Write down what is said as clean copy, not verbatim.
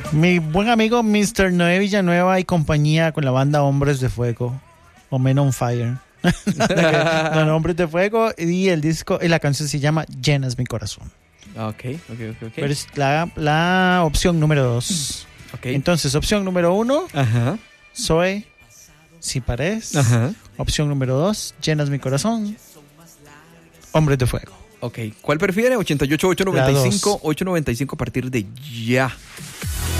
Mi buen amigo Mr. Noé Villanueva y compañía con la banda Hombres de Fuego o Men on Fire. No, Hombres de Fuego, y el disco y la canción se llama Llenas mi corazón. Ok. Pero es la opción número 2. Ok. Entonces, opción número 1, Ajá. Zoe, Si Pares. Ajá. Opción número 2, Llenas mi corazón, Hombres de Fuego. Ok. ¿Cuál prefiere? 88-895 895 a partir de ya.